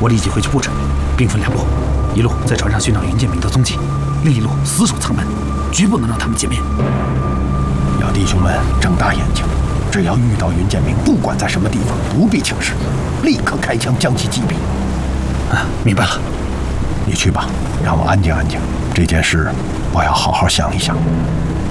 我立即回去布置，兵分2路，一路在船上寻找云剑明的踪迹，另一路死守舱门，绝不能让他们见面。 要弟兄们睁大眼睛，只要遇到云剑明，不管在什么地方，不必轻视，立刻开枪将其击毙。 明白了。 你去吧，让我安静安静。这件事我要好好想一想。